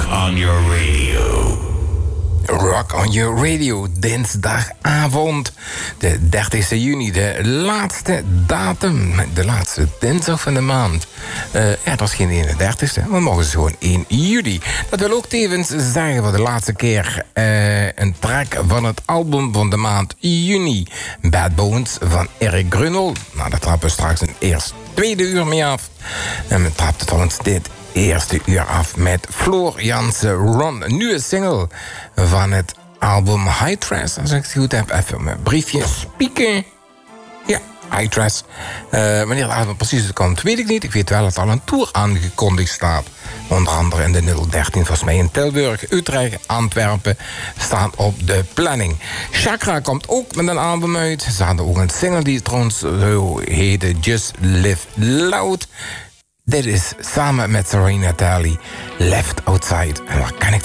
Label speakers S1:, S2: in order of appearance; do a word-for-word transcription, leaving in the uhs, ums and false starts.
S1: on Your Radio.
S2: Rock on Your Radio, dinsdagavond, de dertigste juni, de laatste datum, de laatste dinsdag van de maand. Uh, ja, dat is geen eenendertigste, maar morgen is gewoon één juli. Dat wil ook tevens zeggen voor de laatste keer uh, een track van het album van de maand juni. Bad Bones van Eric Grunel. Nou, daar trappen we straks een eerst tweede uur mee af. En we trapten trouwens dit eerste uur af met Floor Jansen Ron. Een nieuwe single van het album High Dress. Als ik het goed heb, even mijn briefje spieken. Ja, High Dress. Uh, wanneer de album precies komt, weet ik niet. Ik weet wel dat al een tour aangekondigd staat. Onder andere in de nul dertien, volgens mij in Tilburg, Utrecht, Antwerpen staan op de planning. Chakra komt ook met een album uit. Ze hadden ook een single die trouwens zo heette Just Live Loud. Dit is samen met Serena Talley, Left Outside. En waar kan ik dat